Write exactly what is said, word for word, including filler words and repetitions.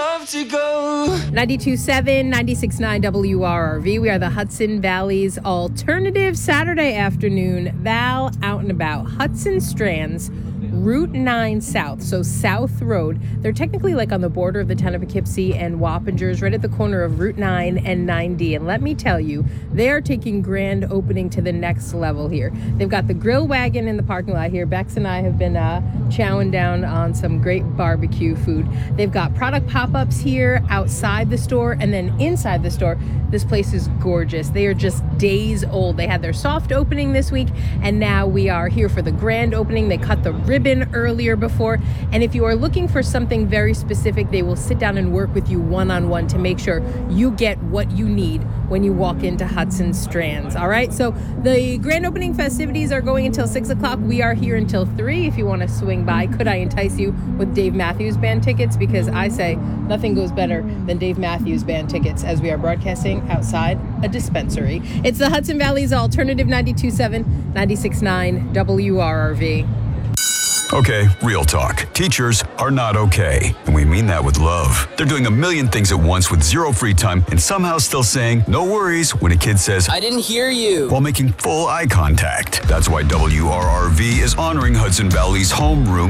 love to go. ninety-two point seven, ninety-six point nine W R R V. We are the Hudson Valley's alternative Saturday afternoon. Val out and about. Hudson Strands, Route nine South, so South Road. They're technically like on the border of the town of Poughkeepsie and Wappingers, right at the corner of Route nine and nine D. And let me tell you, they are taking grand opening to the next level here. They've got the grill wagon in the parking lot here. Bex and I have been uh, chowing down on some great barbecue food. They've got product pop-ups here outside the store, and then inside the store, this place is gorgeous. They are just days old. They had their soft opening this week, and now we are here for the grand opening. They cut the ribbon earlier before, and if you are looking for something very specific, they will sit down and work with you one-on-one to make sure you get what you need when you walk into Hudson Strands. All right, so the grand opening festivities are going until six o'clock. We are here until three if you want to swing by. Could I entice you with Dave Matthews Band tickets? Because I say nothing goes better than Dave Matthews Band tickets as we are broadcasting outside a dispensary. It's the Hudson Valley's alternative ninety-two point seven, ninety-six point nine W R R V. Okay, real talk. Teachers are not okay. And we mean that with love. They're doing a million things at once with zero free time and somehow still saying, no worries, when a kid says, I didn't hear you. while making full eye contact. That's why W R R V is honoring Hudson Valley's homeroom